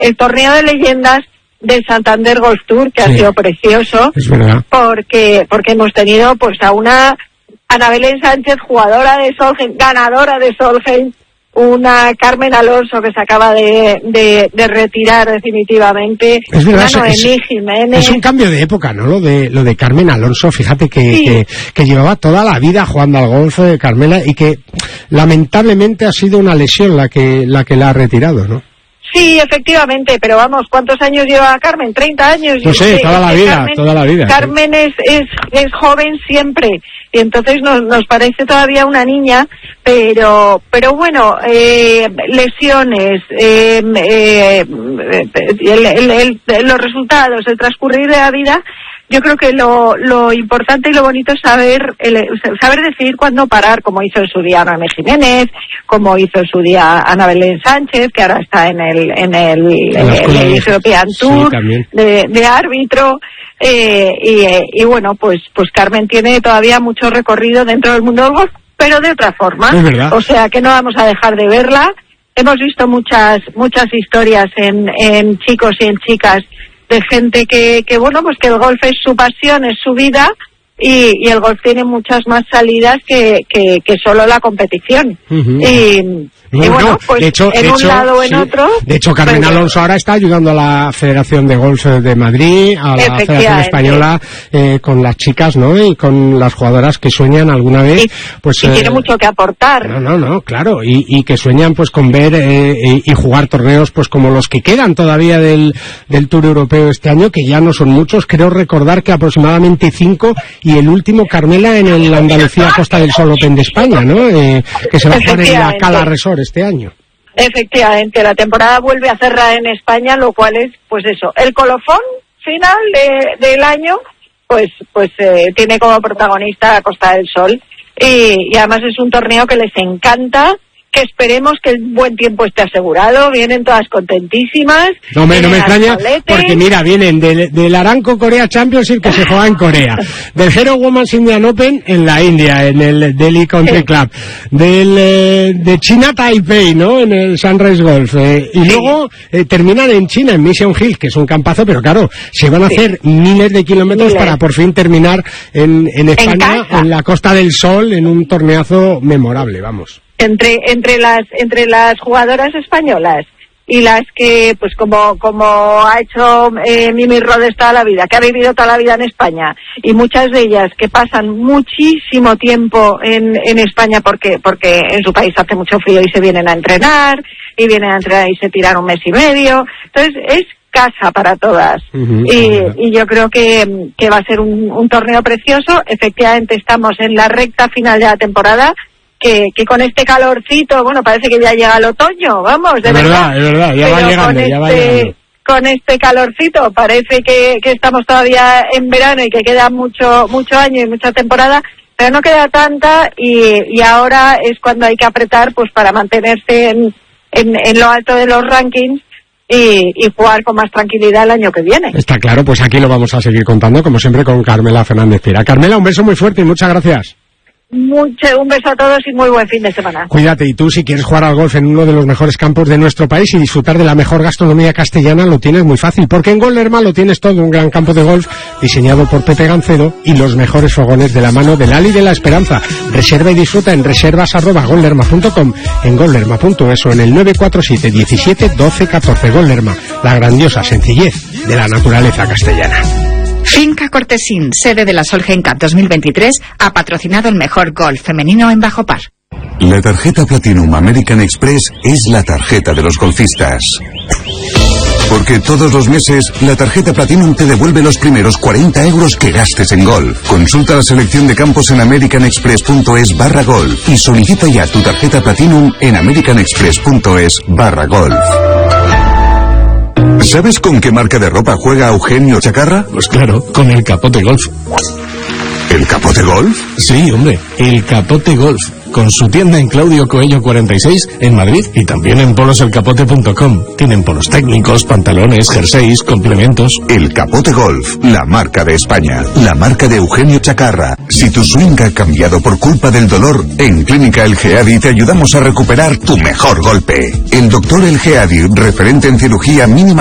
el torneo de leyendas del Santander Golf Tour, que ha sido precioso, es verdad, porque hemos tenido pues a una Ana Belén Sánchez, jugadora de Solheim, ganadora de Solheim, una Carmen Alonso que se acaba de retirar definitivamente, es verdad, una Noemí Jiménez. Es un cambio de época, ¿no? Lo de Carmen Alonso, fíjate que llevaba toda la vida jugando al golf, Carmela, y que lamentablemente ha sido una lesión la que la ha retirado, ¿no? Sí, efectivamente, pero vamos, ¿cuántos años lleva Carmen? 30 años. No sé, toda la vida. Carmen es joven siempre, y entonces nos parece todavía una niña, pero bueno, lesiones, los resultados, el transcurrir de la vida. Yo creo que lo importante y lo bonito es saber decidir cuándo parar, como hizo en su día Ana Jiménez, como hizo en su día Ana Belén Sánchez, que ahora está en el European Tour de árbitro, y bueno, pues Carmen tiene todavía mucho recorrido dentro del mundo del golf, pero de otra forma. O sea que no vamos a dejar de verla. Hemos visto muchas historias en chicos y en chicas de gente que bueno, pues que el golf es su pasión, es su vida, y el golf tiene muchas más salidas que solo la competición. Y bueno, pues un lado o en otro. De hecho, Carmen Alonso ahora está ayudando a la Federación de Golf de Madrid, a la Federación Española, con las chicas, ¿no? Y con las jugadoras que sueñan alguna vez, pues... Y tiene mucho que aportar. No, claro, y que sueñan pues con ver y jugar torneos pues como los que quedan todavía del Tour Europeo este año, que ya no son muchos, creo recordar que aproximadamente 5, y el último, Carmela, en el Andalucía Costa del Sol Open de España, ¿no? Que se va a jugar en la Cala Resort este año. Efectivamente, la temporada vuelve a cerrar en España, lo cual es, pues eso, el colofón final del año, pues tiene como protagonista la Costa del Sol, y además es un torneo que les encanta, que esperemos que el buen tiempo esté asegurado, vienen todas contentísimas. No me extraña, porque mira, vienen del Aramco Korea Championship, que se juega en Corea, del Hero Women's Indian Open en la India, en el Delhi Country Club, de China Taipei, ¿no? En el Sunrise Golf, y luego terminan en China, en Mission Hill, que es un campazo, pero claro, se van a hacer miles de kilómetros para por fin terminar en España, en la Costa del Sol, en un torneazo memorable, vamos. Entre las jugadoras españolas y las que, pues como ha hecho Mimi Rodés toda la vida, que ha vivido toda la vida en España, y muchas de ellas que pasan muchísimo tiempo en España porque en su país hace mucho frío y se vienen a entrenar y se tiran un mes y medio. Entonces es casa para todas. Y yo creo que va a ser un torneo precioso. Efectivamente estamos en la recta final de la temporada, que con este calorcito, bueno, parece que ya llega el otoño, vamos, de verdad. Es verdad, ya va llegando. Con este calorcito parece que estamos todavía en verano y que queda mucho año y mucha temporada, pero no queda tanta, y ahora es cuando hay que apretar pues para mantenerse en lo alto de los rankings y jugar con más tranquilidad el año que viene. Está claro, pues aquí lo vamos a seguir contando, como siempre, con Carmela Fernández Piera. Carmela, un beso muy fuerte y muchas gracias. Un beso a todos y muy buen fin de semana. Cuídate, y tú, si quieres jugar al golf en uno de los mejores campos de nuestro país y disfrutar de la mejor gastronomía castellana, lo tienes muy fácil, porque en Gol Lerma lo tienes todo, un gran campo de golf diseñado por Pepe Gancedo y los mejores fogones de la mano de Lali de la Esperanza. Reserva y disfruta en reservas@gollerma.com, en gollerma.es o en el 947 17 12 14. Gol Lerma, la grandiosa sencillez de la naturaleza castellana. Finca Cortesín, sede de la Solheim Cup 2023, ha patrocinado el mejor golf femenino en Bajo Par. La tarjeta Platinum American Express es la tarjeta de los golfistas. Porque todos los meses, la tarjeta Platinum te devuelve los primeros 40 euros que gastes en golf. Consulta la selección de campos en americanexpress.es/golf y solicita ya tu tarjeta Platinum en americanexpress.es/golf. ¿Sabes con qué marca de ropa juega Eugenio Chacarra? Pues claro, con el Capote Golf. ¿El Capote Golf? Sí, hombre, el Capote Golf, con su tienda en Claudio Coello 46 en Madrid y también en poloselcapote.com. Tienen polos técnicos, pantalones, jerseys, complementos. El Capote Golf, la marca de España, la marca de Eugenio Chacarra. Si tu swing ha cambiado por culpa del dolor, en Clínica El Geadi te ayudamos a recuperar tu mejor golpe. El doctor El Geadi, referente en cirugía mínima